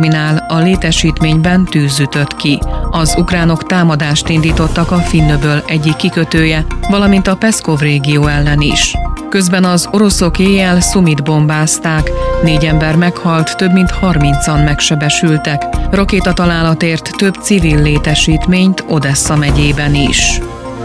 terminál a létesítményben tűz ütött ki. Az ukránok támadást indítottak a Finnöböl egyik kikötője, valamint a Peszkov régió ellen is. Közben az oroszok éjjel Szumit bombázták, 4 ember meghalt, több mint 30-an megsebesültek. Rakétatalálat ért több civil létesítményt Odessa megyében is.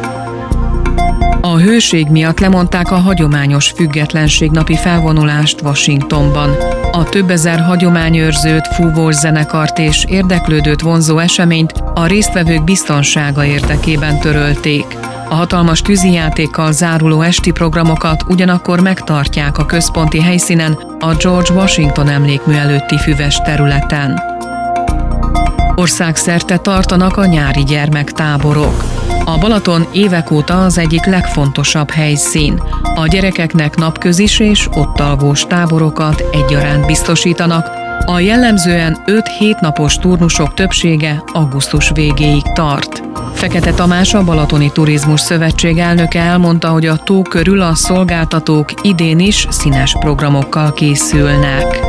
A hőség miatt lemondták a hagyományos függetlenségnapi felvonulást Washingtonban. A több ezer hagyományőrzőt, fúvós zenekart és érdeklődőt vonzó eseményt a résztvevők biztonsága érdekében törölték. A hatalmas tűzijátékkal záruló esti programokat ugyanakkor megtartják a központi helyszínen, a George Washington emlékmű előtti füves területen. Országszerte tartanak a nyári gyermektáborok. A Balaton évek óta az egyik legfontosabb helyszín. A gyerekeknek napközis és ott alvós táborokat egyaránt biztosítanak. A jellemzően 5-7 napos turnusok többsége augusztus végéig tart. Fekete Tamás, a Balatoni Turizmus Szövetség elnöke elmondta, hogy a tó körül a szolgáltatók idén is színes programokkal készülnek.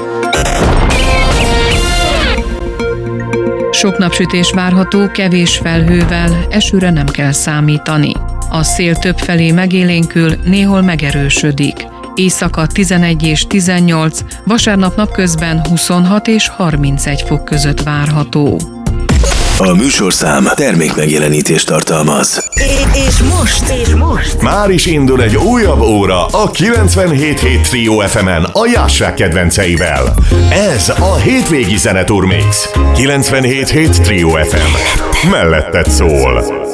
Sok napsütés várható, kevés felhővel, esőre nem kell számítani. A szél többfelé megélénkül, néhol megerősödik. Éjszaka 11 és 18, vasárnap napközben 26 és 31 fok között várható. A műsorszám termékmegjelenítést tartalmaz. És most már is indul egy újabb óra a 97.7 Trio FM-en a Jássák kedvenceivel. Ez a hétvégi zeneturmix. 97.7 Trio FM. Melletted szól.